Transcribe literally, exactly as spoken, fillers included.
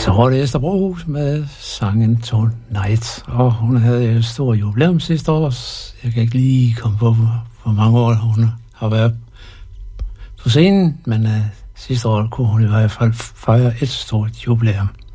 Så var det Esther Brohus med sangen Tonight, og hun havde et stort jubilæum sidste år. Jeg kan ikke lige komme på, hvor mange år hun har været på scenen, men uh, sidste år kunne hun i hvert fald fejre et stort jubilæum.